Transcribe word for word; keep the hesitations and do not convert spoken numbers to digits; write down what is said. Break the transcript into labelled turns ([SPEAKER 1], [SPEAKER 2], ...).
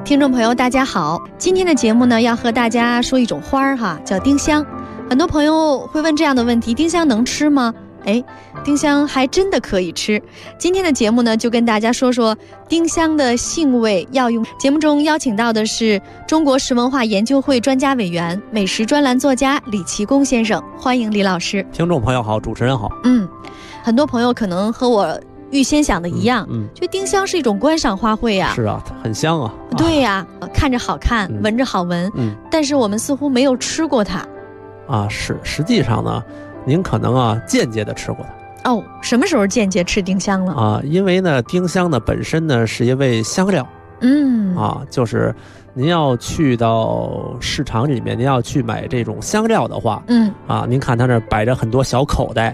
[SPEAKER 1] 听众朋友大家好，今天的节目呢要和大家说一种花儿哈，叫丁香。很多朋友会问这样的问题，丁香能吃吗？哎，丁香还真的可以吃。今天的节目呢就跟大家说说丁香的性味药用。节目中邀请到的是中国食文化研究会专家委员、美食专栏作家李其功先生，欢迎李老师。
[SPEAKER 2] 听众朋友好，主持人好。
[SPEAKER 1] 嗯，很多朋友可能和我预先想的一样，嗯，嗯觉得丁香是一种观赏花卉啊。
[SPEAKER 2] 是啊，很香啊。
[SPEAKER 1] 对呀、啊，看着好看，嗯、闻着好闻，嗯，但是我们似乎没有吃过它。
[SPEAKER 2] 啊，是，实际上呢，您可能啊间接的吃过它。
[SPEAKER 1] 哦，什么时候间接吃丁香了？
[SPEAKER 2] 啊，因为呢，丁香呢本身呢是一味香料。
[SPEAKER 1] 嗯，
[SPEAKER 2] 啊，就是您要去到市场里面，您要去买这种香料的话，嗯，啊，您看它那摆着很多小口袋。